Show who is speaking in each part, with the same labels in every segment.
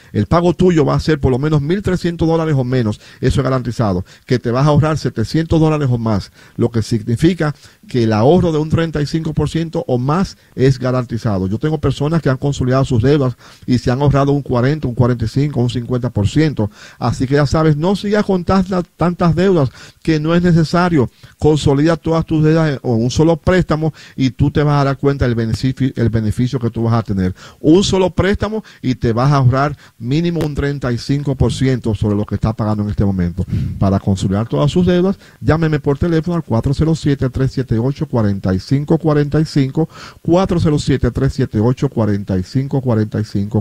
Speaker 1: El pago tuyo va a ser por lo menos $1,300 o menos, eso es garantizado, que te vas a ahorrar $700 o más, lo que significa que el ahorro de un 35% o más es garantizado. Yo tengo personas que han consolidado sus deudas y se han ahorrado un 40, un 45, un 50%. Así que ya sabes, no sigas con tantas deudas que no es necesario. Consolida todas tus deudas en un solo préstamo y tú te vas a dar cuenta del beneficio que tú vas a tener. Un solo préstamo y te vas a ahorrar mínimo un 35% sobre lo que estás pagando en este momento. Para consolidar todas sus deudas, llámeme por teléfono al 407-378-4545, 407-378-4545,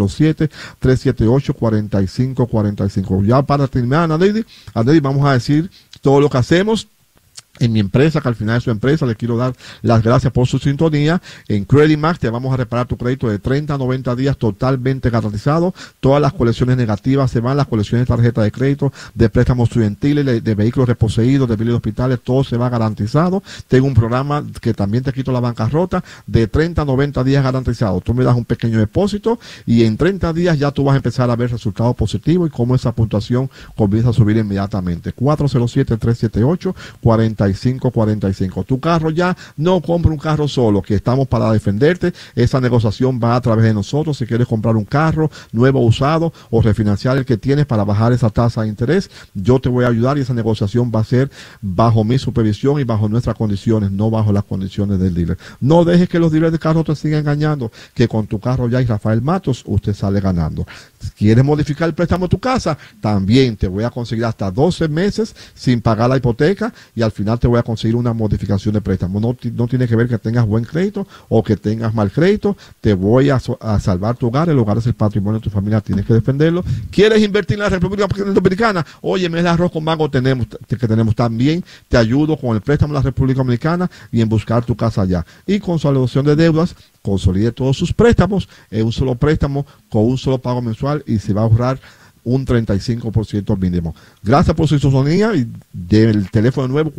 Speaker 1: 407-378-4545. Ya para terminar, Anady, vamos a decir todo lo que hacemos en mi empresa, que al final de su empresa le quiero dar las gracias por su sintonía. En Credit Max te vamos a reparar tu crédito de 30 a 90 días totalmente garantizado. Todas las colecciones negativas se van, las colecciones de tarjeta de crédito, de préstamos estudiantiles, de vehículos reposeídos, de biles de hospitales, todo se va garantizado. Tengo un programa que también te quito la bancarrota de 30 a 90 días garantizado. Tú me das un pequeño depósito y en 30 días ya tú vas a empezar a ver resultados positivos y cómo esa puntuación comienza a subir inmediatamente. 407-378-4545. Tu carro ya, no compra un carro solo, que estamos para defenderte. Esa negociación va a través de nosotros. Si quieres comprar un carro nuevo o usado o refinanciar el que tienes para bajar esa tasa de interés, yo te voy a ayudar y esa negociación va a ser bajo mi supervisión y bajo nuestras condiciones, no bajo las condiciones del dealer. No dejes que los dealers de carro te sigan engañando, que con tu carro ya y Rafael Matos usted sale ganando. Si quieres modificar el préstamo de tu casa, también te voy a conseguir hasta 12 meses sin pagar la hipoteca y al final te voy a conseguir una modificación de préstamo. No tiene que ver que tengas buen crédito o que tengas mal crédito. Te voy a salvar tu hogar. El hogar es el patrimonio de tu familia, tienes que defenderlo. ¿Quieres invertir en la República Dominicana? Óyeme, el arroz con mango que tenemos también. Te ayudo con el préstamo de la República Dominicana y en buscar tu casa allá. Y consolidación de deudas, consolide todos sus préstamos en un solo préstamo con un solo pago mensual y se va a ahorrar un 35% mínimo. Gracias por su sintonía y del teléfono nuevo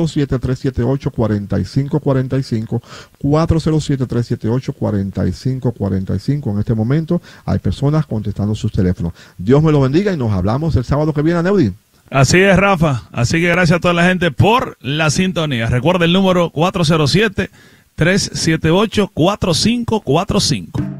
Speaker 1: 407-378-4545, 407-378-4545. En este momento hay personas contestando sus teléfonos. Dios me lo bendiga y nos hablamos el sábado que viene, Neudi.
Speaker 2: Así es, Rafa. Así que gracias a toda la gente por la sintonía. Recuerda el número 407-378-4545.